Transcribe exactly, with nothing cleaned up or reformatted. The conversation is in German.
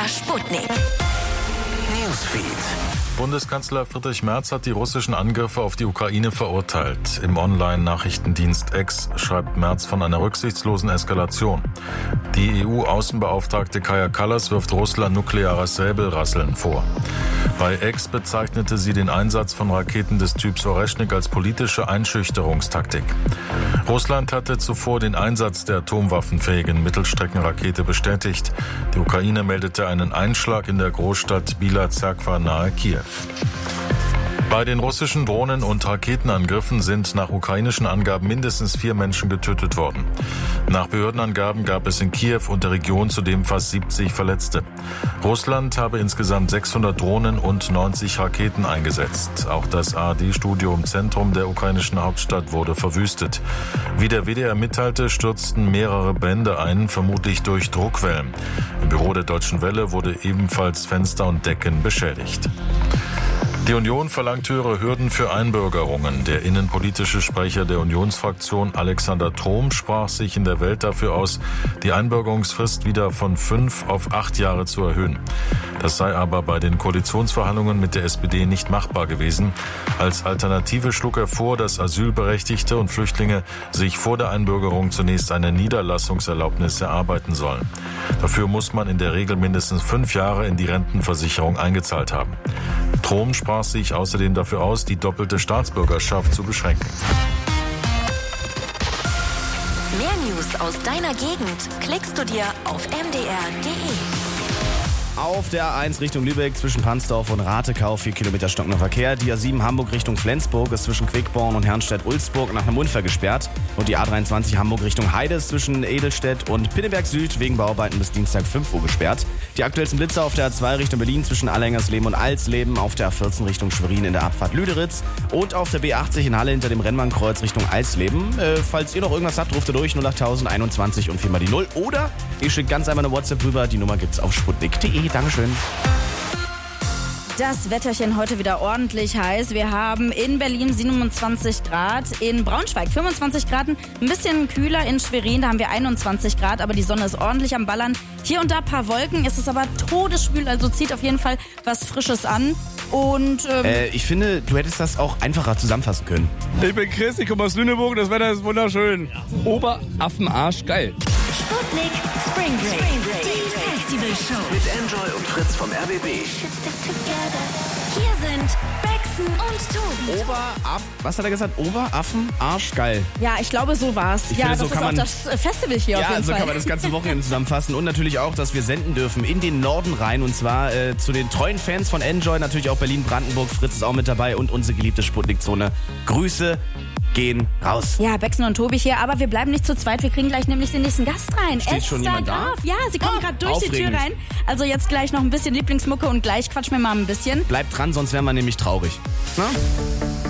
Sputnik. Newsfeed. Bundeskanzler Friedrich Merz hat die russischen Angriffe auf die Ukraine verurteilt. Im Online-Nachrichtendienst X schreibt Merz von einer rücksichtslosen Eskalation. Die E U-Außenbeauftragte Kaja Kallas wirft Russland nukleares Säbelrasseln vor. Bei X bezeichnete sie den Einsatz von Raketen des Typs Oreschnik als politische Einschüchterungstaktik. Russland hatte zuvor den Einsatz der atomwaffenfähigen Mittelstreckenrakete bestätigt. Die Ukraine meldete einen Einschlag in der Großstadt Bila Zerkva nahe Kiew. Bei den russischen Drohnen- und Raketenangriffen sind nach ukrainischen Angaben mindestens vier Menschen getötet worden. Nach Behördenangaben gab es in Kiew und der Region zudem fast siebzig Verletzte. Russland habe insgesamt sechshundert Drohnen und neunzig Raketen eingesetzt. Auch das A R D-Studio im Zentrum der ukrainischen Hauptstadt wurde verwüstet. Wie der W D R mitteilte, stürzten mehrere Brände ein, vermutlich durch Druckwellen. Im Büro der Deutschen Welle wurde ebenfalls Fenster und Decken beschädigt. Die Union verlangt höhere Hürden für Einbürgerungen. Der innenpolitische Sprecher der Unionsfraktion Alexander Trom sprach sich in der Welt dafür aus, die Einbürgerungsfrist wieder von fünf auf acht Jahre zu erhöhen. Das sei aber bei den Koalitionsverhandlungen mit der S P D nicht machbar gewesen. Als Alternative schlug er vor, dass Asylberechtigte und Flüchtlinge sich vor der Einbürgerung zunächst eine Niederlassungserlaubnis erarbeiten sollen. Dafür muss man in der Regel mindestens fünf Jahre in die Rentenversicherung eingezahlt haben. Trom sprach sich außerdem dafür aus, die doppelte Staatsbürgerschaft zu beschränken. Mehr News aus deiner Gegend klickst du dir auf m d r punkt d e. Auf der A eins Richtung Lübeck zwischen Pansdorf und Ratekau vier Kilometer stockender Verkehr. Die A sieben Hamburg Richtung Flensburg ist zwischen Quickborn und Herrnstedt-Ulzburg nach einem Unfall gesperrt. Und die A dreiundzwanzig Hamburg Richtung Heide ist zwischen Edelstedt und Pinneberg Süd wegen Bauarbeiten bis Dienstag fünf Uhr gesperrt. Die aktuellsten Blitzer auf der A zwei Richtung Berlin zwischen Allengersleben und Alsleben, auf der A vierzehn Richtung Schwerin in der Abfahrt Lüderitz und auf der B achtzig in Halle hinter dem Rennbahnkreuz Richtung Alsleben. Äh, falls ihr noch irgendwas habt, ruft ihr durch null acht null eins eins und viermal die null oder ihr schickt ganz einfach eine WhatsApp rüber. Die Nummer gibt's auf sputnik punkt d e. Dankeschön. Das Wetterchen heute wieder ordentlich heiß. Wir haben in Berlin siebenundzwanzig Grad, in Braunschweig fünfundzwanzig Grad, ein bisschen kühler in Schwerin, da haben wir einundzwanzig Grad, aber die Sonne ist ordentlich am Ballern. Hier und da ein paar Wolken, es ist aber todesschwül, also zieht auf jeden Fall was Frisches an. Und ähm, äh, ich finde, du hättest das auch einfacher zusammenfassen können. Ich bin Chris, ich komme aus Lüneburg, das Wetter ist wunderschön. Oberaffenarsch geil. Sputnik Spring Break. Spring Break. Die Festivalshow. Mit Enjoy und Fritz vom R B B. Hier sind Bexen und Tobi. Oberaff, was hat er gesagt? Oberaffen, Arsch, geil. ja, ich glaube, so war's. Ich ja, finde, das so ist kann auch man- das Festival hier auf Ja, jeden so Fall. kann man das ganze Wochenende zusammenfassen. Und natürlich auch, dass wir senden dürfen in den Norden rein. Und zwar äh, zu den treuen Fans von Enjoy. Natürlich auch Berlin-Brandenburg. Fritz ist auch mit dabei. Und unsere geliebte Sputnik-Zone. Grüße gehen raus. Ja, Bexen und Tobi hier, aber wir bleiben nicht zu zweit. Wir kriegen gleich nämlich den nächsten Gast rein. Steht schon Esther jemand da? Graf. Ja, sie kommen Ah, gerade durch die Tür aufregend. rein. Also jetzt gleich noch ein bisschen Lieblingsmucke und gleich quatschen wir mal ein bisschen. Bleibt dran, sonst wären wir nämlich traurig. Na?